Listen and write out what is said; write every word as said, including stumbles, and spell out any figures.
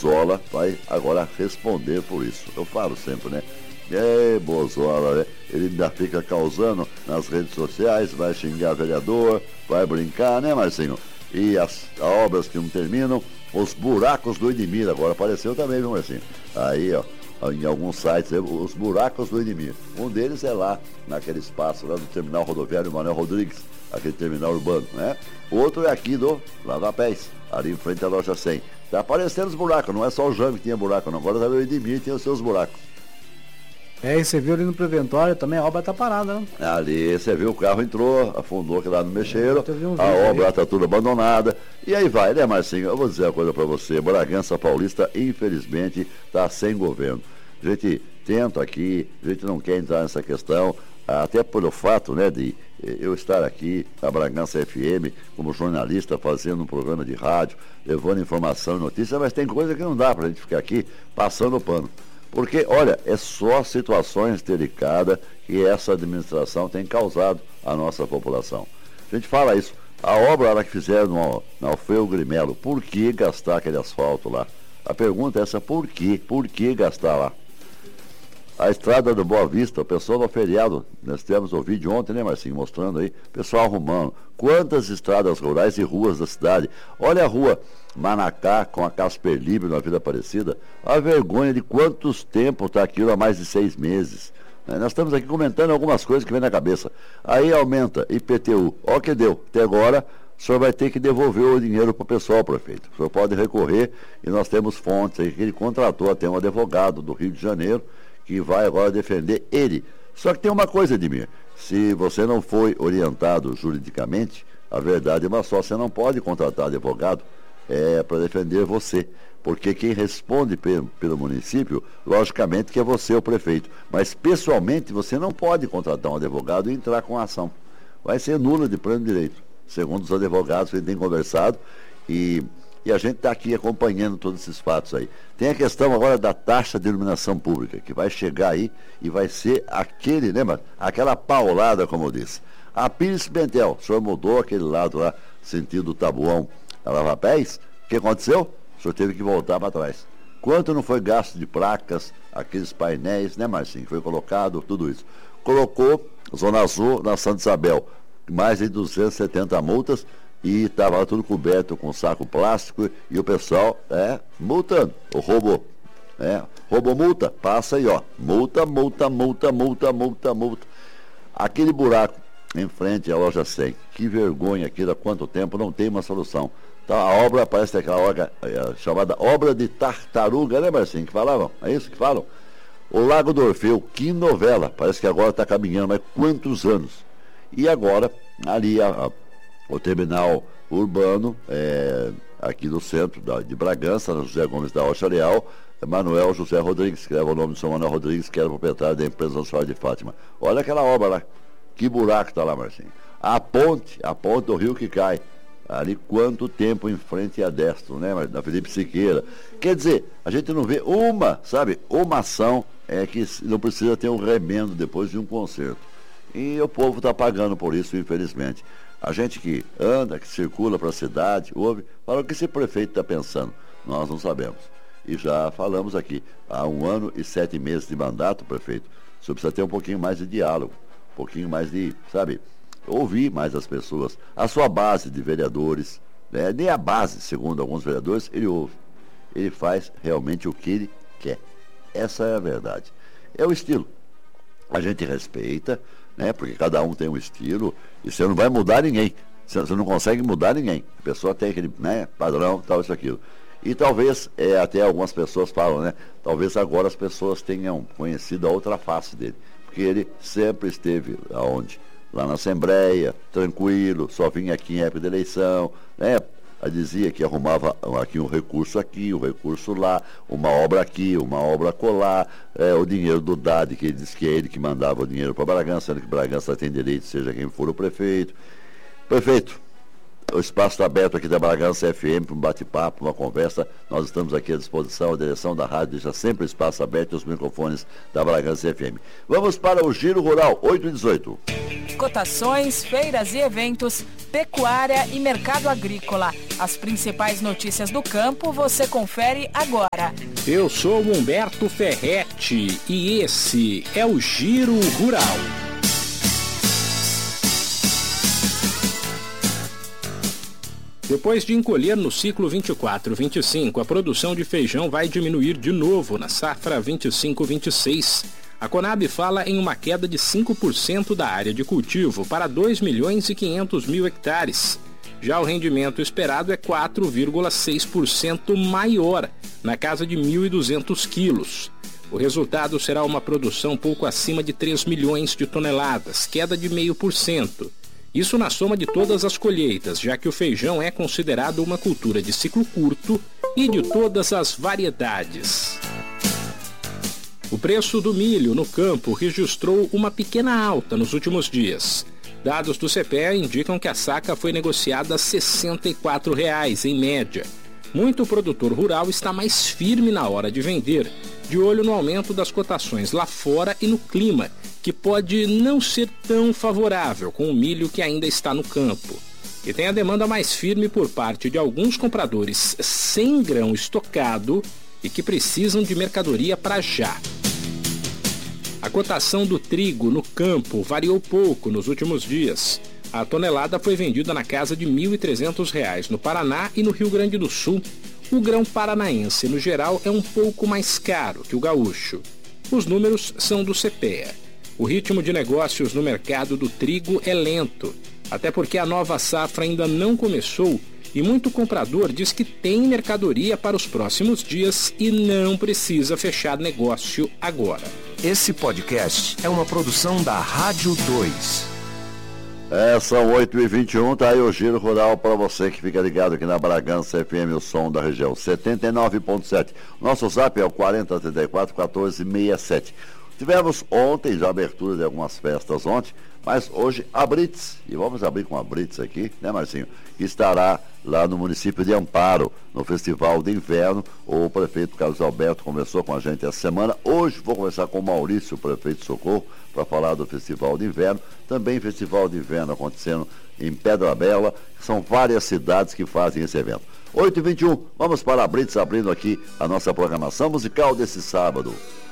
Bozola vai agora responder por isso. Eu falo sempre, né? É, Bozola, né? Ele ainda fica causando nas redes sociais, vai xingar vereador, vai brincar, né, Marcinho? E as obras que não terminam, os buracos do Edmir, agora apareceu também, viu, Marcinho? Aí, ó, em alguns sites, os buracos do Edmir. Um deles é lá, naquele espaço lá do terminal rodoviário Manuel Rodrigues, aquele terminal urbano, né? O outro é aqui do Lava Pés, ali em frente à loja cem. Tá aparecendo os buracos, não é só o Jânio que tinha buraco, não. Agora também o Edmir tem os seus buracos. É, e você viu ali no Preventório também, a obra tá parada, né? Ali, você viu, o carro entrou, afundou que lá no Mexeiro, um a obra está tudo abandonada, e aí vai, né, Marcinho? Eu vou dizer uma coisa para você, Bragança Paulista, infelizmente, está sem governo. A gente tenta aqui, a gente não quer entrar nessa questão, até pelo fato, né, de eu estar aqui na Bragança F M, como jornalista, fazendo um programa de rádio, levando informação e notícia, mas tem coisa que não dá para a gente ficar aqui passando o pano. Porque, olha, é só situações delicadas que essa administração tem causado à nossa população. A gente fala isso. A obra lá que fizeram no, na Alfredo Grimelo, por que gastar aquele asfalto lá? A pergunta é essa, por quê? Por que gastar lá? A estrada do Boa Vista, o pessoal no feriado, nós tivemos o vídeo ontem, né, Marcinho, mostrando aí, pessoal arrumando. Quantas estradas rurais e ruas da cidade. Olha a rua Manacá com a Casper Libre na Vila Aparecida. A vergonha de quantos tempos está aquilo há mais de seis meses. Né? Nós estamos aqui comentando algumas coisas que vem na cabeça. Aí aumenta I P T U. Olha o que deu. Até agora, o senhor vai ter que devolver o dinheiro para o pessoal, prefeito. O senhor pode recorrer e nós temos fontes aí que ele contratou até um advogado do Rio de Janeiro que vai agora defender ele. Só que tem uma coisa, Edmir, se você não foi orientado juridicamente, a verdade é uma só, você não pode contratar advogado é, para defender você, porque quem responde pelo, pelo município, logicamente que é você, o prefeito, mas pessoalmente você não pode contratar um advogado e entrar com a ação. Vai ser nula de pleno direito, segundo os advogados que a gente tem conversado, e... E a gente está aqui acompanhando todos esses fatos aí. Tem a questão agora da taxa de iluminação pública, que vai chegar aí e vai ser aquele, lembra? Aquela paulada, como eu disse. A Pires Pimentel, o senhor mudou aquele lado lá, sentido Tabuão, a Lava Pés. O que aconteceu? O senhor teve que voltar para trás. Quanto não foi gasto de placas, aqueles painéis, né, Marcinho? Foi colocado, tudo isso. Colocou Zona Azul na Santa Isabel, mais de duzentas e setenta multas, e estava tudo coberto com saco plástico e o pessoal é multando, o robô, é, robô multa, passa aí, ó, multa, multa, multa, multa, multa, multa. Aquele buraco em frente à loja cem, que vergonha aquilo, há quanto tempo não tem uma solução. Então a obra parece aquela obra é, chamada obra de tartaruga, lembra assim que falavam? É isso que falam? O Lago do Orfeu, que novela, parece que agora está caminhando, mas quantos anos? E agora, ali a, a o terminal urbano, é, aqui no centro da, de Bragança, na José Gomes da Rocha Leal, Manuel José Rodrigues, que leva o nome de São Manuel Rodrigues, que era proprietário da empresa nacional de Fátima. Olha aquela obra lá, que buraco está lá, Marcinho. A ponte, a ponte do rio que cai, ali quanto tempo em frente a Destro, né, na Felipe Siqueira. Quer dizer, a gente não vê uma, sabe, uma ação é que não precisa ter um remendo depois de um concerto. E o povo está pagando por isso, infelizmente. A gente que anda, que circula para a cidade, ouve, fala o que esse prefeito está pensando. Nós não sabemos. E já falamos aqui, há um ano e sete meses de mandato, prefeito, o senhor precisa ter um pouquinho mais de diálogo, um pouquinho mais de, sabe, ouvir mais as pessoas. A sua base de vereadores, né, nem a base, segundo alguns vereadores, ele ouve. Ele faz realmente o que ele quer. Essa é a verdade. É o estilo. A gente respeita, né, porque cada um tem um estilo, e você não vai mudar ninguém, você não consegue mudar ninguém, a pessoa tem aquele, né, padrão, tal, isso, aquilo. E talvez, é, até algumas pessoas falam, né, talvez agora as pessoas tenham conhecido a outra face dele, porque ele sempre esteve aonde? Lá na Assembleia, tranquilo, só vinha aqui em época de eleição, né, dizia que arrumava aqui um recurso aqui, um recurso lá, uma obra aqui, uma obra colar, é, o dinheiro do D A D, que ele disse que é ele que mandava o dinheiro para Bragança, sendo que Bragança tem direito, seja quem for o prefeito. Prefeito, O espaço está aberto aqui da Bragança F M para um bate-papo, uma conversa. Nós estamos aqui à disposição, a direção da rádio deixa sempre o espaço aberto e os microfones da Bragança F M. Vamos para o Giro Rural, oito e dezoito. Cotações, feiras e eventos, pecuária e mercado agrícola. As principais notícias do campo você confere agora. Eu sou Humberto Ferretti e esse é o Giro Rural. Depois de encolher no ciclo vinte e quatro vinte e cinco, a produção de feijão vai diminuir de novo na safra vinte e cinco vinte e seis. A Conab fala em uma queda de cinco por cento da área de cultivo para dois milhões e quinhentos mil hectares. Já o rendimento esperado é quatro vírgula seis por cento maior, na casa de mil e duzentos quilos. O resultado será uma produção pouco acima de três milhões de toneladas, queda de zero vírgula cinco por cento. Isso na soma de todas as colheitas, já que o feijão é considerado uma cultura de ciclo curto e de todas as variedades. O preço do milho no campo registrou uma pequena alta nos últimos dias. Dados do C P E A indicam que a saca foi negociada a sessenta e quatro reais em média. Muito produtor rural está mais firme na hora de vender, de olho no aumento das cotações lá fora e no clima, que pode não ser tão favorável com o milho que ainda está no campo. E tem a demanda mais firme por parte de alguns compradores sem grão estocado e que precisam de mercadoria para já. A cotação do trigo no campo variou pouco nos últimos dias. A tonelada foi vendida na casa de mil e trezentos reais no Paraná e no Rio Grande do Sul. O grão paranaense, no geral, é um pouco mais caro que o gaúcho. Os números são do C P E A. O ritmo de negócios no mercado do trigo é lento, até porque a nova safra ainda não começou e muito comprador diz que tem mercadoria para os próximos dias e não precisa fechar negócio agora. Esse podcast é uma produção da Rádio dois. É, são oito e vinte e um, tá aí o Giro Rural para você que fica ligado aqui na Bragança F M, o som da região, setenta e nove ponto sete. Nosso zap é o quarenta, trinta e quatro, quatorze, sessenta e sete. Tivemos ontem já abertura de algumas festas ontem, mas hoje a Brits, e vamos abrir com a Brits aqui, né, Marcinho? Que estará lá no município de Amparo, no Festival de Inverno. O prefeito Carlos Alberto conversou com a gente essa semana. Hoje vou conversar com o Maurício, o prefeito de Socorro, para falar do Festival de Inverno. Também Festival de Inverno acontecendo em Pedra Bela. São várias cidades que fazem esse evento. oito e vinte e um, vamos para a Brits, abrindo aqui a nossa programação musical desse sábado.